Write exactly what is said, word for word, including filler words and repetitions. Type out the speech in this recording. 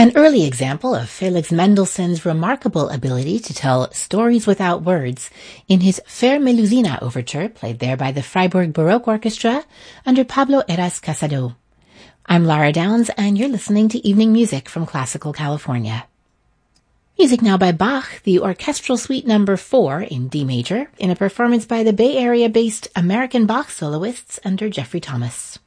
An early example of Felix Mendelssohn's remarkable ability to tell stories without words in his Fair Melusina overture, played there by the Freiburg Baroque Orchestra under Pablo Eras Casado. I'm Lara Downs, and you're listening to Evening Music from Classical California. Music now by Bach, the Orchestral Suite number four in D major, in a performance by the Bay Area-based American Bach soloists under Jeffrey Thomas.